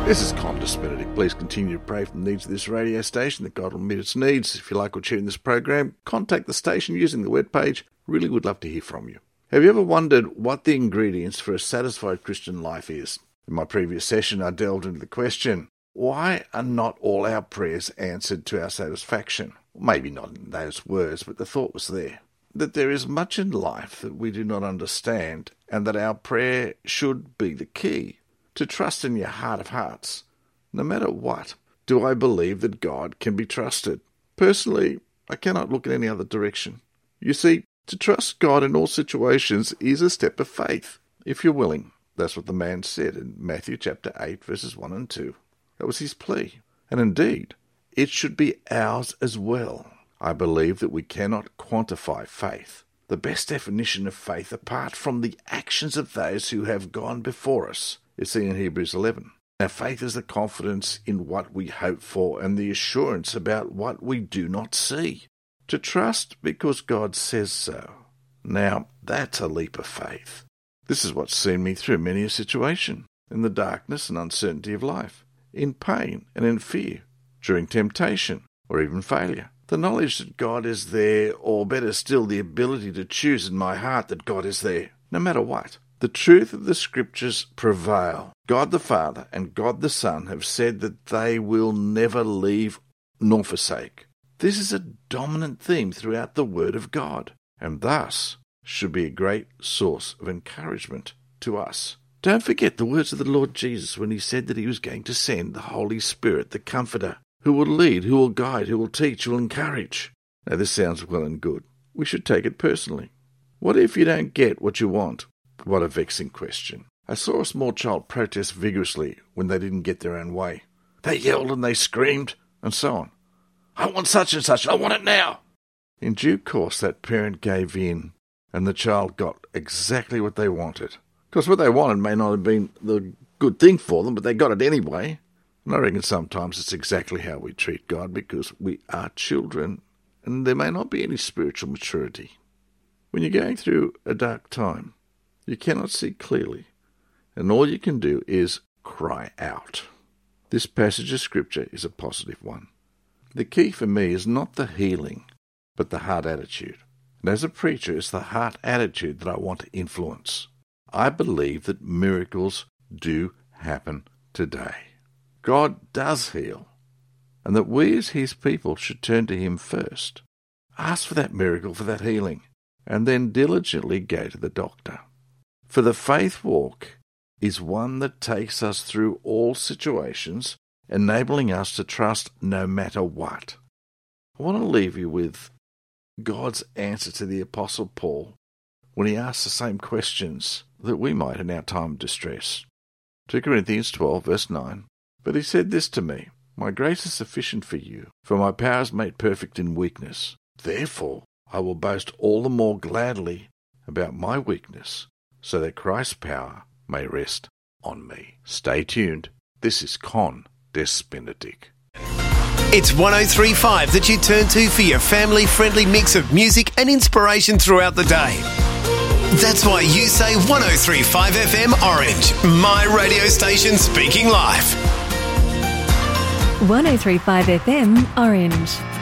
This is Qantas Benedict. Please continue to pray for the needs of this radio station, that God will meet its needs. If you like what you hear in this program, contact the station using the webpage. Really would love to hear from you. Have you ever wondered what the ingredients for a satisfied Christian life is? In my previous session, I delved into the question, why are not all our prayers answered to our satisfaction? Maybe not in those words, but the thought was there. That there is much in life that we do not understand, and that our prayer should be the key. To trust in your heart of hearts, no matter what. Do I believe that God can be trusted? Personally, I cannot look in any other direction. You see, to trust God in all situations is a step of faith, if you're willing. That's what the man said in Matthew chapter 8, verses 1 and 2. That was his plea. And indeed, it should be ours as well. I believe that we cannot quantify faith. The best definition of faith, apart from the actions of those who have gone before us, is seen in Hebrews 11. Now, faith is the confidence in what we hope for and the assurance about what we do not see. To trust because God says so. Now, that's a leap of faith. This is what's seen me through many a situation, in the darkness and uncertainty of life, in pain and in fear, during temptation or even failure. The knowledge that God is there, or better still, the ability to choose in my heart that God is there, no matter what. The truth of the Scriptures prevail. God the Father and God the Son have said that they will never leave nor forsake. This is a dominant theme throughout the Word of God, and thus should be a great source of encouragement to us. Don't forget the words of the Lord Jesus when he said that he was going to send the Holy Spirit, the Comforter, who will lead, who will guide, who will teach, who will encourage. Now this sounds well and good. We should take it personally. What if you don't get what you want? What a vexing question. I saw a small child protest vigorously when they didn't get their own way. They yelled and they screamed, and so on. I want such and such, I want it now. In due course, that parent gave in, and the child got exactly what they wanted. Because what they wanted may not have been the good thing for them, but they got it anyway. And I reckon sometimes it's exactly how we treat God, because we are children, and there may not be any spiritual maturity. When you're going through a dark time, you cannot see clearly, and all you can do is cry out. This passage of Scripture is a positive one. The key for me is not the healing, but the heart attitude. And as a preacher, it's the heart attitude that I want to influence. I believe that miracles do happen today. God does heal, and that we as his people should turn to him first. Ask for that miracle, for that healing, and then diligently go to the doctor. For the faith walk is one that takes us through all situations, enabling us to trust no matter what. I want to leave you with God's answer to the Apostle Paul when he asked the same questions that we might in our time of distress. 2 Corinthians 12, verse 9. But he said this to me, my grace is sufficient for you, for my power is made perfect in weakness. Therefore I will boast all the more gladly about my weakness, so that Christ's power may rest on me. Stay tuned. This is Qantas Benedict. It's 103.5 that you turn to for your family-friendly mix of music and inspiration throughout the day. That's why you say 103.5 FM Orange, my radio station speaking live. 103.5 FM Orange.